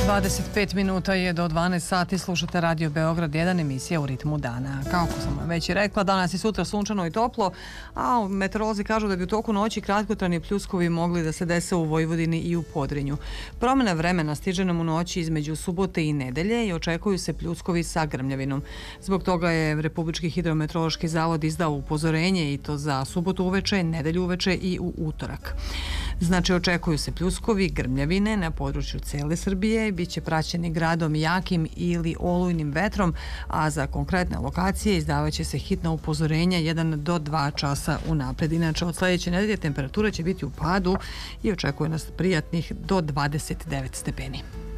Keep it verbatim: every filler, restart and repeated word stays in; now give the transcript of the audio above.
dvadeset pet minuta je do dvanaest sati, slušate Radio Beograd jedan, emisija u ritmu dana. Kako sam već i rekla, danas i sutra sunčano i toplo, a meteorolozi kažu da bi u toku noći kratkotrajni pljuskovi mogli da se dese u Vojvodini i u Podrinju. Promjena vremena stiže nam u noći između subote i nedelje i očekuju se pljuskovi sa grmljavinom. Zbog toga je Republički hidrometeorološki zavod izdao upozorenje i to za subotu uveče, nedelju uveče i u utorak. Znači, očekuju se pljuskovi, grmljavine na području cele Srbije, bit će praćeni gradom jakim ili olujnim vetrom, a za konkretne lokacije izdavaće se hitna upozorenja jedan do dva časa unapred. Inače, od sljedeće nedelje temperatura će biti u padu i očekuje nas prijatnih do dvadeset devet stepeni.